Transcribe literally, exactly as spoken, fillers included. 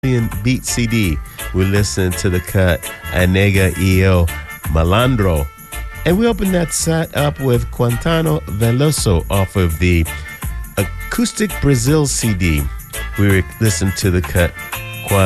Brazilian beat C D. We listened to the cut Anega Io Malandro. And we opened that set up with Quintano Veloso off of the Acoustic Brazil C D. We listened to the cut